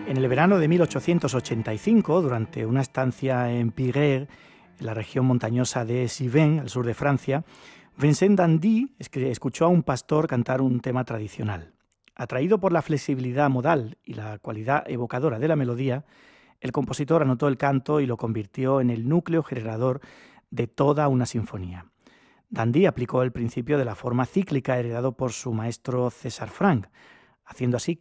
En el verano de 1885, durante una estancia en Piguer, en la región montañosa de Cévennes, al sur de Francia, Vincent Dandy escuchó a un pastor cantar un tema tradicional. Atraído por la flexibilidad modal y la cualidad evocadora de la melodía, el compositor anotó el canto y lo convirtió en el núcleo generador de toda una sinfonía. Dandy aplicó el principio de la forma cíclica heredado por su maestro César Franck, haciendo así